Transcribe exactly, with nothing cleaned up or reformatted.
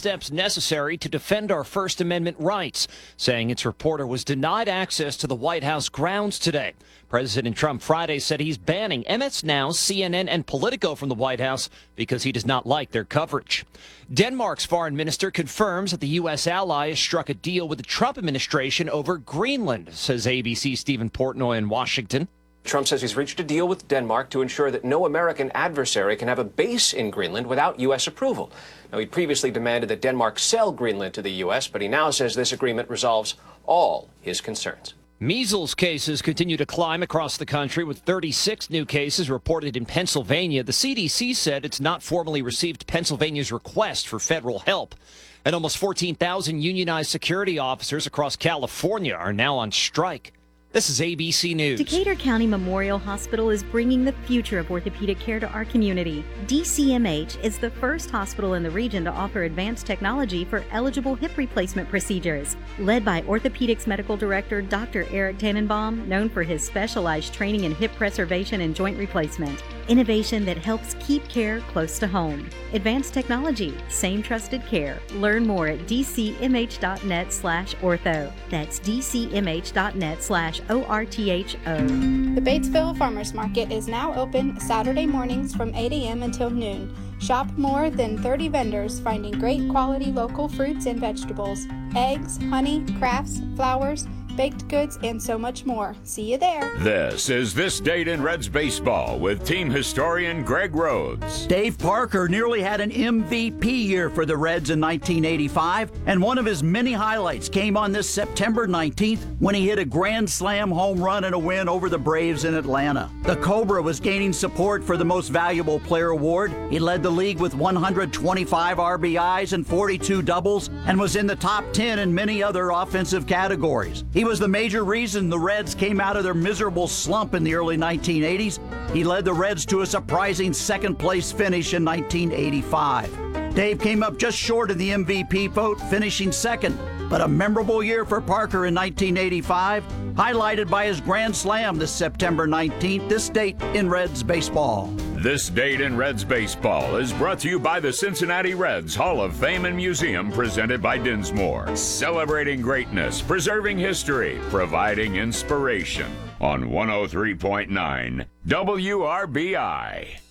steps necessary to defend our First Amendment rights, saying its reporter was denied access to the White House grounds today. President Trump Friday said he's banning M S Now, C N N, and Politico from the White House because he does not like their coverage. Denmark's foreign minister confirms that the U S ally has struck a deal with the Trump administration over Greenland, says A B C's Stephen Portnoy in Washington. Trump says he's reached a deal with Denmark to ensure that no American adversary can have a base in Greenland without U S approval. Now, he previously demanded that Denmark sell Greenland to the U S, but he now says this agreement resolves all his concerns. Measles cases continue to climb across the country, with thirty-six new cases reported in Pennsylvania. The C D C said it's not formally received Pennsylvania's request for federal help. And almost fourteen thousand unionized security officers across California are now on strike. This is A B C News. Decatur County Memorial Hospital is bringing the future of orthopedic care to our community. D C M H is the first hospital in the region to offer advanced technology for eligible hip replacement procedures. Led by Orthopedics Medical Director Doctor Eric Tannenbaum, known for his specialized training in hip preservation and joint replacement. Innovation that helps keep care close to home. Advanced technology, same trusted care. Learn more at dcmh.net slash ortho. That's dcmh.net slash O R T H O. The Batesville Farmers Market is now open Saturday mornings from eight a.m. until noon. Shop more than thirty vendors finding great quality local fruits and vegetables, eggs, honey, crafts, flowers, baked goods, and so much more. See you there. This is This Date in Reds Baseball with team historian Greg Rhodes. Dave Parker nearly had an M V P year for the Reds in nineteen eighty-five, and one of his many highlights came on this September nineteenth when he hit a grand slam home run in a win over the Braves in Atlanta. The Cobra was gaining support for the Most Valuable Player award. He led the league with one hundred twenty-five R B Is and forty-two doubles and was in the top ten in many other offensive categories. He was the major reason the Reds came out of their miserable slump in the early nineteen eighties. He led the Reds to a surprising second-place finish in nineteen eighty-five. Dave came up just short of the M V P vote, finishing second, but a memorable year for Parker in nineteen eighty-five, highlighted by his grand slam this September nineteenth, this date in Reds baseball. This Date in Reds Baseball is brought to you by the Cincinnati Reds Hall of Fame and Museum, presented by Dinsmore. Celebrating greatness, preserving history, providing inspiration on one oh three point nine W R B I.